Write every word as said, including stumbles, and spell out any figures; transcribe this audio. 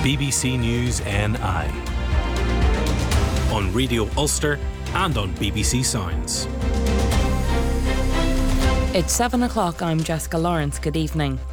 B B C News N I. On Radio Ulster and on B B C Sounds. It's seven o'clock. I'm Jessica Lawrence. Good evening.